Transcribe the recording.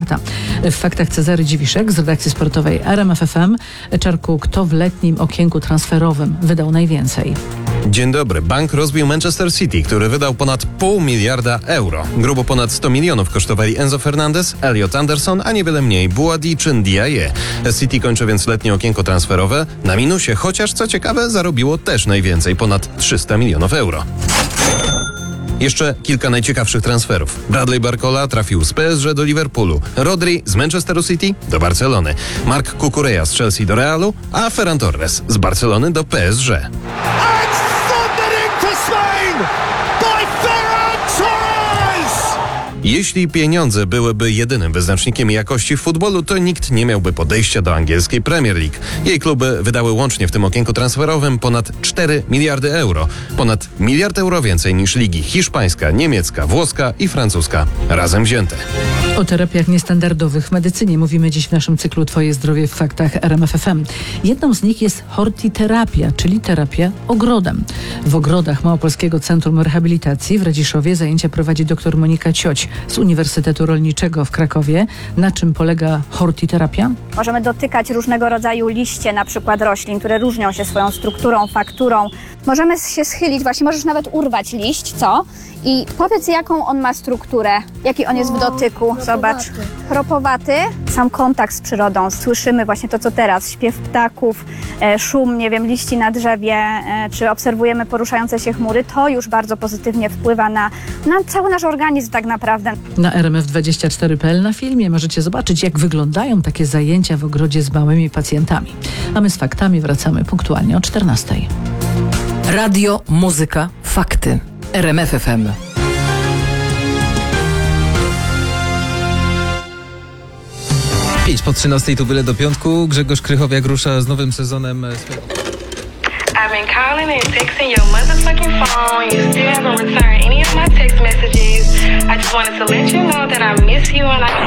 lata. W faktach Cezary Dziwiszek z redakcji sportowej RMF FM. Czarku, kto w letnim okienku transferowym wydał najwięcej? Dzień dobry. Bank rozbił Manchester City, który wydał ponad $0,5 miliarda euro. Grubo ponad 100 milionów kosztowali Enzo Fernandez, Elliot Anderson, a niewiele mniej Buadi czy Ndiaye. City kończy więc letnie okienko transferowe na minusie, chociaż co ciekawe zarobiło też najwięcej, ponad 300 milionów euro. Jeszcze kilka najciekawszych transferów. Bradley Barcola trafił z PSG do Liverpoolu, Rodri z Manchesteru City do Barcelony, Marc Cucurella z Chelsea do Realu, a Ferran Torres z Barcelony do PSG. Jeśli pieniądze byłyby jedynym wyznacznikiem jakości w futbolu, to nikt nie miałby podejścia do angielskiej Premier League. Jej kluby wydały łącznie w tym okienku transferowym ponad 4 miliardy euro. Ponad $1 miliard więcej niż ligi hiszpańska, niemiecka, włoska i francuska razem wzięte. O terapiach niestandardowych w medycynie mówimy dziś w naszym cyklu Twoje zdrowie w faktach RMF FM. Jedną z nich jest hortiterapia, czyli terapia ogrodem. W ogrodach Małopolskiego Centrum Rehabilitacji w Radziszowie zajęcia prowadzi dr Monika Cioć z Uniwersytetu Rolniczego w Krakowie. Na czym polega hortiterapia? Możemy dotykać różnego rodzaju liście, na przykład roślin, które różnią się swoją strukturą, fakturą. Możemy się schylić, właśnie możesz nawet urwać liść, co? I powiedz, jaką on ma strukturę, jaki on jest w dotyku. Zobacz, chropowaty. Sam kontakt z przyrodą. Słyszymy właśnie to, co teraz. Śpiew ptaków, szum, nie wiem, liści na drzewie, czy obserwujemy poruszające się chmury. To już bardzo pozytywnie wpływa na cały nasz organizm tak naprawdę. Na RMF24.pl na filmie możecie zobaczyć, jak wyglądają takie zajęcia w ogrodzie z małymi pacjentami. A my z faktami wracamy punktualnie o 14:00. Radio, muzyka, fakty. RMF FM. 5:13, tu byle do piątku. Grzegorz Krychowiak rusza z nowym sezonem. I've been calling and texting your motherfucking phone. You still haven't returned any of my text messages. I just wanted to let you know that I miss you and I